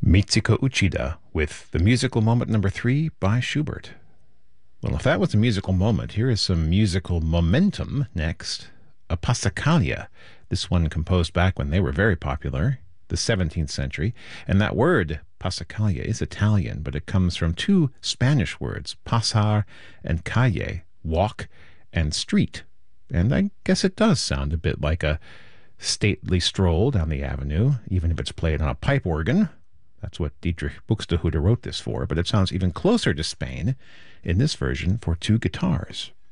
Mitsuko Uchida with the musical moment number 3 by Schubert. Well, if that was a musical moment, here is some musical momentum next. A Passacaglia, this one composed back when they were very popular, the 17th century. And that word, Passacaglia, is Italian, but it comes from two Spanish words, pasar and calle, walk and street. And I guess it does sound a bit like a stately stroll down the avenue, even if it's played on a pipe organ. That's what Dietrich Buxtehude wrote this for, but it sounds even closer to Spain in this version for two guitars.